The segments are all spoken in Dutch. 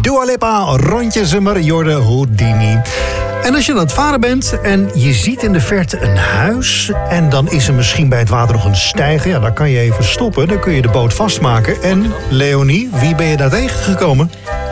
Dua Lipa, Rondje Zimmer, Jorde Houdini. En als je aan het varen bent en je ziet in de verte een huis... en dan is er misschien bij het water nog een steiger... ja, dan kan je even stoppen, dan kun je de boot vastmaken. En Leonie, wie ben je daar tegengekomen?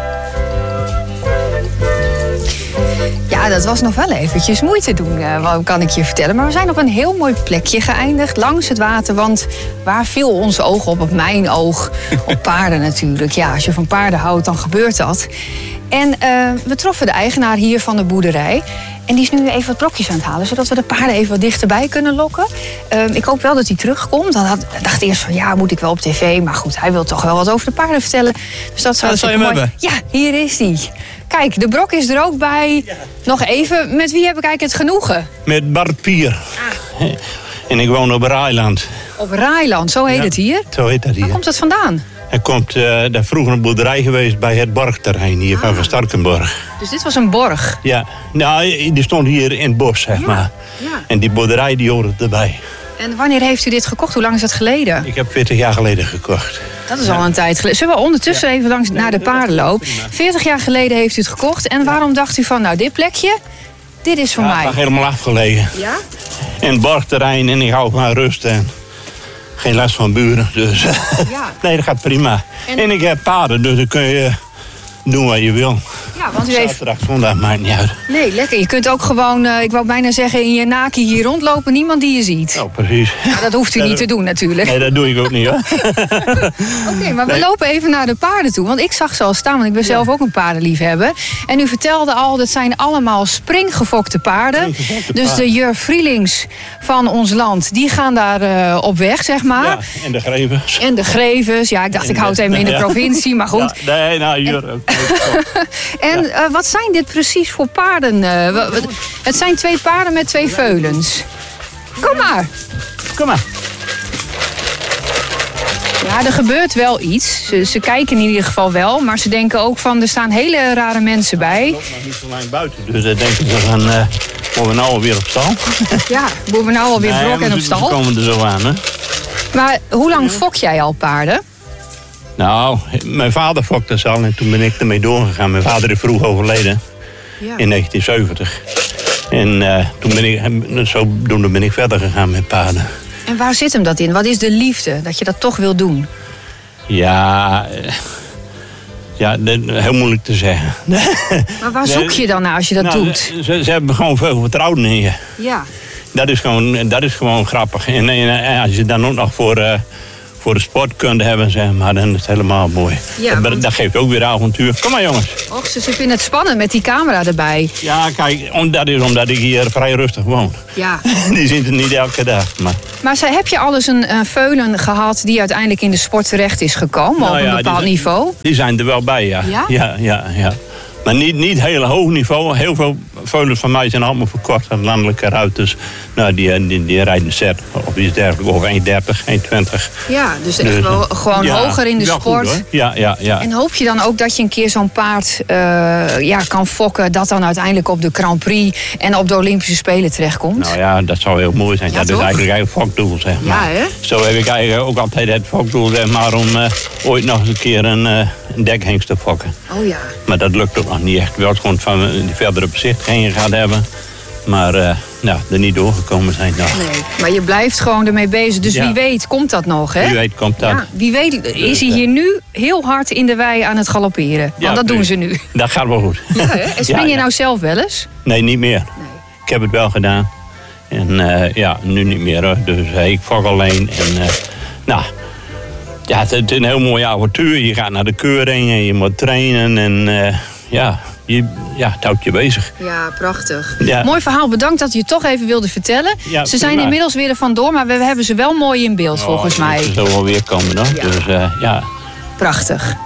Ja, dat was nog wel eventjes moeite doen, kan ik je vertellen. Maar we zijn op een heel mooi plekje geëindigd langs het water. Want waar viel ons oog op mijn oog? Op paarden natuurlijk. Ja, als je van paarden houdt, dan gebeurt dat. En we troffen de eigenaar hier van de boerderij. En die is nu even wat brokjes aan het halen, zodat we de paarden even wat dichterbij kunnen lokken. Ik hoop wel dat hij terugkomt. Dan dacht eerst van, ja, moet ik wel op tv? Maar goed, hij wil toch wel wat over de paarden vertellen. Dus dat zou je hem hebben. Ja, hier is hij. Kijk, de brok is er ook bij. Ja. Nog even, met wie heb ik eigenlijk het genoegen? Met Bart Pier. Ah. En ik woon op Rijland. Op Rijland, zo heet het hier? Zo heet dat hier. Waar komt dat vandaan? Hij komt daar vroeger een boerderij geweest bij het borgterrein hier van Starkenborg. Dus dit was een borg? Ja, nou, die stond hier in het bos, zeg maar. Ja. En die boerderij die hoorde erbij. En wanneer heeft u dit gekocht? Hoe lang is dat geleden? Ik heb 40 jaar geleden gekocht. Dat is al een tijd geleden. Zullen we ondertussen even langs naar de paardenloop? 40 jaar geleden heeft u het gekocht. En waarom dacht u van, nou, dit plekje, dit is voor mij? Het lag helemaal afgelegen. Ja? In het borgterrein en ik hou van rust en geen last van buren. Dus nee, dat gaat prima. En ik heb paarden, dus dan kun je doen wat je wil. Ja, want u heeft... Zaterdag, zondag, maakt niet uit. Nee, lekker. Je kunt ook gewoon, ik wou bijna zeggen, in je naki hier rondlopen. Niemand die je ziet. Oh, precies. Nou, dat hoeft u niet te doen natuurlijk. Nee, dat doe ik ook niet, hoor. Oké, maar we lopen even naar de paarden toe. Want ik zag ze al staan, want ik ben zelf ook een paardenliefhebber. En u vertelde al, dat zijn allemaal springgefokte paarden. Dus de Jur Vrielings van ons land, die gaan daar op weg, zeg maar. Ja, en de grevens. En de grevens. Ja, ik dacht, ik houd hem in de provincie, maar goed. Ja, nee, nou, Jur ook. En wat zijn dit precies voor paarden? Het zijn 2 paarden met 2 veulens. Kom maar. Kom maar. Ja, er gebeurt wel iets. Ze kijken in ieder geval wel, maar ze denken ook van, er staan hele rare mensen bij. Ik loop nog niet zo lang buiten, dus dan denken ze van, moeten we nou alweer op stal? Ja, moeten we nou alweer brok en op stal? Ze komen er zo aan, hè. Maar hoe lang fok jij al paarden? Nou, mijn vader fokte ze al en toen ben ik ermee doorgegaan. Mijn vader is vroeg overleden, in 1970. En zodoende ben ik verder gegaan met paarden. En waar zit hem dat in? Wat is de liefde, dat je dat toch wil doen? Ja, heel moeilijk te zeggen. Maar waar zoek je dan naar als je dat doet? Ze hebben gewoon veel vertrouwen in je. Ja. Dat is gewoon grappig. En als je dan ook nog voor de sport kunt hebben, zeg maar, dan is het helemaal mooi. Ja, dat geeft ook weer avontuur. Kom maar, jongens. Och, ze vinden het spannend met die camera erbij. Ja, kijk, dat is omdat ik hier vrij rustig woon. Ja. Die zien het niet elke dag. Maar heb je al eens een veulen gehad die uiteindelijk in de sport terecht is gekomen op een bepaald niveau? Die zijn er wel bij, ja. Ja. Maar niet heel hoog niveau. Heel veel veulens van mij zijn allemaal verkort aan landelijke ruiters. Nou, die rijden set of iets dergelijks. Of 1,30, 1,20. Ja, dus echt wel gewoon hoger in de sport. Goed, ja. En hoop je dan ook dat je een keer zo'n paard kan fokken, dat dan uiteindelijk op de Grand Prix en op de Olympische Spelen terechtkomt? Nou ja, dat zou heel mooi zijn. Ja, dat is eigenlijk een fokdoel, zeg maar. Ja, hè? Zo heb ik eigenlijk ook altijd het fokdoel, zeg maar, om ooit nog eens een keer een dekhengst te fokken. Oh ja. Maar dat lukt ook nog niet echt. Wel gewoon van die verdere bezichtigingen gaat hebben. Maar er niet doorgekomen zijn. Nou. Nee, maar je blijft gewoon ermee bezig. Dus wie weet komt dat nog, hè? Wie weet komt dat. Ja, wie weet is hij hier nu heel hard in de wei aan het galopperen. Want dat doen ze nu. Dat gaat wel goed. Ja, hè? En spring je nou zelf wel eens? Nee, niet meer. Nee. Ik heb het wel gedaan. En nu niet meer, hoor. Dus ik fok alleen. En het is een heel mooi avontuur. Je gaat naar de keuring en je moet trainen. En het houdt je bezig. Ja, prachtig. Ja. Mooi verhaal. Bedankt dat je het toch even wilde vertellen. Ja, ze zijn inmiddels weer er vandoor, maar we hebben ze wel mooi in beeld volgens mij. Ze zullen wel weer komen, hoor. Ja. Dus, Prachtig.